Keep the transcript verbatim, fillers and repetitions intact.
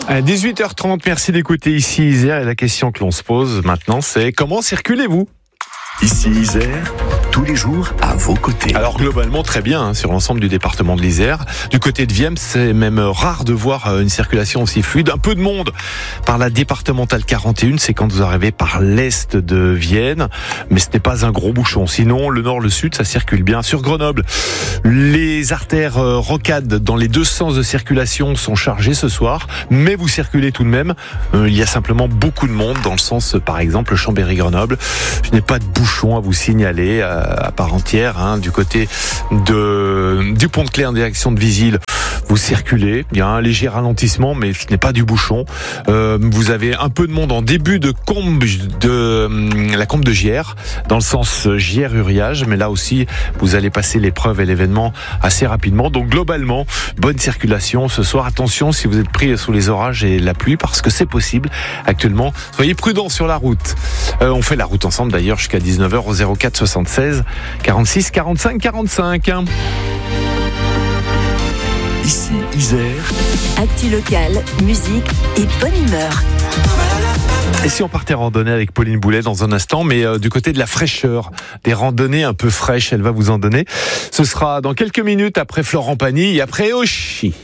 À dix-huit heures trente, merci d'écouter ici Isère et la question que l'on se pose maintenant c'est comment circulez-vous ? Ici Isère, tous les jours à vos côtés. Alors globalement très bien hein, sur l'ensemble du département de l'Isère. Du côté de Viemme, c'est même rare de voir une circulation aussi fluide. Un peu de monde par la départementale quarante et un, c'est quand vous arrivez par l'est de Vienne, mais ce n'est pas un gros bouchon. Sinon, le nord, le sud, ça circule bien. Sur Grenoble, les artères rocades dans les deux sens de circulation sont chargées ce soir, mais vous circulez tout de même. Euh, il y a simplement beaucoup de monde dans le sens, par exemple, Chambéry-Grenoble. Je n'ai pas de bouchon à vous signaler euh, à part entière hein, du côté de du pont de Clé en direction de Visil. Vous circulez, il y a un léger ralentissement, mais ce n'est pas du bouchon. Euh, vous avez un peu de monde en début de combe de la combe de Gières, dans le sens Gières-Uriage, mais là aussi, vous allez passer l'épreuve et l'événement assez rapidement. Donc globalement, bonne circulation ce soir. Attention si vous êtes pris sous les orages et la pluie, parce que c'est possible actuellement. Soyez prudents sur la route. Euh, on fait la route ensemble d'ailleurs jusqu'à dix-neuf heures au zéro quatre soixante-seize quarante-six quarante-cinq quarante-cinq. Ici Isère. Actu locale, musique et bonne humeur. Et si on partait randonner avec Pauline Boulet dans un instant, mais euh, du côté de la fraîcheur, des randonnées un peu fraîches, elle va vous en donner. Ce sera dans quelques minutes après Florent Pagny et après Oshi.